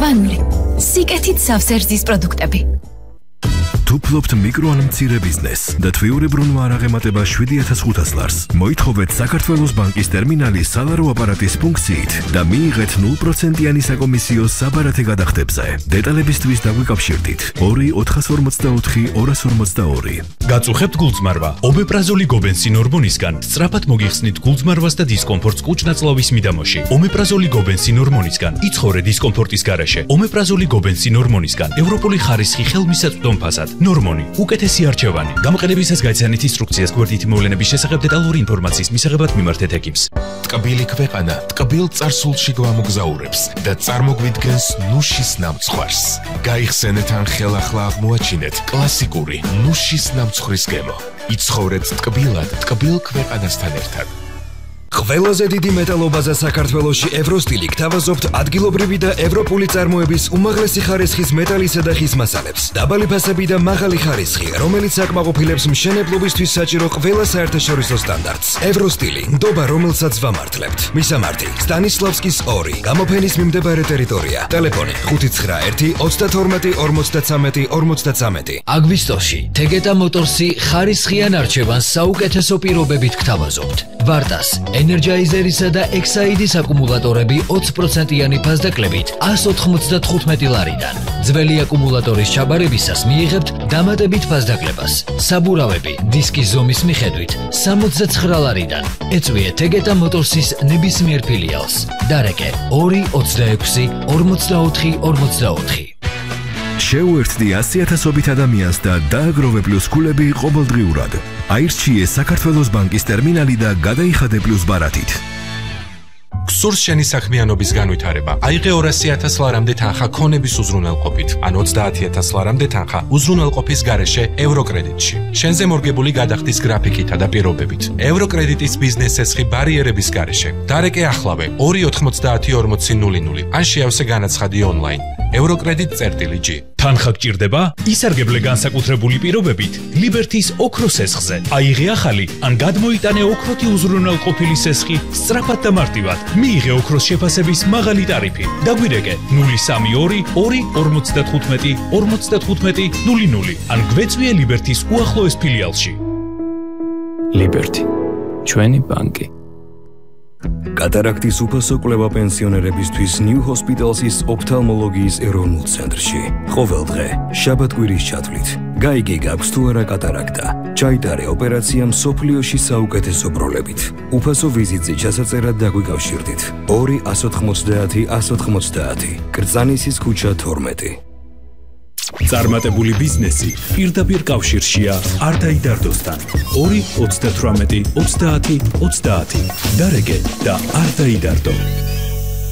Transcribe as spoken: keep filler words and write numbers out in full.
მწვანული, სიკეთით სავსე პროდუქტები. თუ ფლობთ მიკრო ან მცირე ბიზნესს და თვიურებრუნვა არ აღემატება შვიდი ათას ხუთას ლარს, მოითხოვეთ საქართველოს ბანკის ტერმინალის სალარო აპარატის ფუნქციით და მიიღეთ ნულ პროცენტიანი საკომისიო საბარათე გადახდებზე. დეტალებისთვის დაგვიკავშირდით ორი ოთხას ორმოცდაოთხი ორას ორმოცდაორი. გაწუხებთ გულწმარვა. ომეპრაზოლი გობენსინ ჰორმონისგან სწრაფად მოგიხსნით გულწმარვას და დისკომფორტს კუჭ-ნაწლავის მიდამოში. ომეპრაზოლი გობენსინ ჰორმონისგან იცხოვრე დისკომფორტის გარეშე. ომეპრაზოლი გობენსინ ჰორმონისგან ევროპული ხარისხი ხელმისაწვდომ ფასად. ნორმონი, უკეთესი არჩევანი. გამოყენებისას გაიცანით ინსტრუქციას გვერდითი მოვლენების შესახებ დეტალური ინფორმაციის მისაღებად მიმართეთ ეკიპს. ტკბილი ქვეყანა ტკბილ წარსულში გვამოგზაურებს და წარმოგვიდგენს ნუშის ნამცხვარს. გაიხსენეთ ან ხელახლა აღმოაჩინეთ კლასიკური ნუშის ნამცხვრის გემო. იცხოვრეთ ტკბილად ტკბილ ქვეყანასთან ერთად. ყველაზე დიდი მეტალობაზე საქართველოში ევროსტილი გთავაზობთ ადგილობრივი და ევროპული წარმოების უმაღლესი ხარისხის მეტალისა და ხის მასალებს. დაბალი ფასები და მაღალი ხარისხი, რომელიც აკმაყოფილებს მშენებლობისთვის საჭირო ყველა საერთაშორისო სტანდარტს. ევროსტილი, ნდობა, რომელსაც ვამართლებთ. მისამართი: სტანისლავსკის ორი, გამოფენის მიმდებარე ტერიტორია. ტელეფონი: ხუთი ცხრა ერთი ოცდათორმეტი ორმოცდათრამეტი ორმოცდათრამეტი. აგვისტოში თეგეტა მოტორსი ხარისხიან არჩევანს საუკეთესო პირობებით გთავაზობთ. ვარტას ენერჯაიზერისა და ექსაიდის აკუმულატორები ოცი პროცენტიანი ფასდაკლებით ას ოთხმოცდათხუთმეტი ლარიდან. ძველი აკუმულატორის ჩაბარებისას მიიღებთ დამატებით ფასდაკლებას. საბურავები დისკის ზომის მიხედვით სამოცდაცხრა ლარიდან. ეწვიეთ თეგეტა მოტორსის ნებისმიერ ფილიალს. დარეკე ორი ოცდაექვსი ორმოცდაოთხი ორმოცდაოთხი. შეუერთდი ასი ათასობით ადამიანს და დააგროვე პლუს ქულები ყოველდღიურად. აირჩიე საქართველოს ბანკის ტერმინალი და გადაიხადე პლუს ბარათით. გსურს შენი საქმიანობის განვითარება. აიღე ორასი ათას ლარამდე თანხა ქონების უზრუნველყოფით, ან ოცდაათი ათას ლარამდე თანხა უზრუნველყოფის გარეშე ევროკრედიტში. შენზე მორგებული გადახდის გრაფიკითა და პირობებით. ევროკრედიტის ბიზნეს ესხი ბარიერების გარეშე. დარეკე ახლავე ორი ოთხმოცდაათი ორმოცი ნული ნული. ან შეავსე განაცხადი ონლაინ. ევროკრედიტ წერტილი ჯი. თანხა გჭირდება? ისარგებლე განსაკუთრებული პირობებით ლიბერთის ოქროს ესხზე. აიღე ახალი ან გადმოიტანე ოქროთი უზრუნველყოფილი ესხი სწრაფად და მარტივად. მიიღე ოქროს შეფასების მაღალი ტარიფი. დაგვირეკე ნული სამი ორი ორი ორმოცდათხუთმეტი ორმოცდათხუთმეტი ნული ნული ან გვეწვიე ლიბერთის უახლოეს ფილიალში. ლიბერთი, ჩვენი ბანკი. კატარაქტის უფასო კვლევა პენსიონერებისთვის ნიუ ჰოსპიტალსის ოფთალმოლოგიის ეროვნულ ცენტრში. ყოველდღე, შაბათ-კვირის ჩათვლით. გაიგე გაქვს თუ არა კატარაქტა. ჩაიტარე ოპერაცია მსოფლიოში საუკეთესო პროლებით. უფასო ვიზიტზე ჩასაწერად დაგვიკავშირდით. ორი ას ოთხმოცდაათი ას ოთხმოცდაათი. კრწანისის ქუჩა თორმეტი. წარმატებული ბიზნესი პირდაპირ კავშირშია არ დაიდარდოსთან. ორი ოცდათვრამეტი ოცდაათი ოცდაათი. დარეკე და არ დაიდარდო.